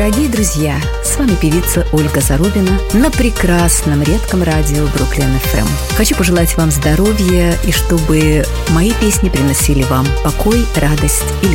Дорогие друзья, с вами певица Ольга Зарубина на прекрасном, редком радио Бруклин ФМ. Хочу пожелать вам здоровья и чтобы мои песни приносили вам покой, радость и любовь.